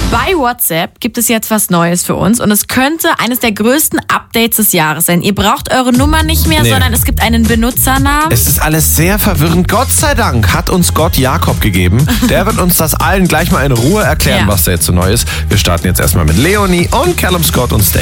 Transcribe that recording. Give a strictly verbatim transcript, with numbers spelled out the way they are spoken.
Bei WhatsApp gibt es jetzt was Neues für uns und es könnte eines der größten Updates des Jahres sein. Ihr braucht eure Nummer nicht mehr, Nee. sondern es gibt einen Benutzernamen. Es ist alles sehr verwirrend. Gott sei Dank hat uns Gott Jakob gegeben. Der wird uns das allen gleich mal in Ruhe erklären, Ja. was da jetzt so neu ist. Wir starten jetzt erstmal mit Leonie und Callum Scott und Stay.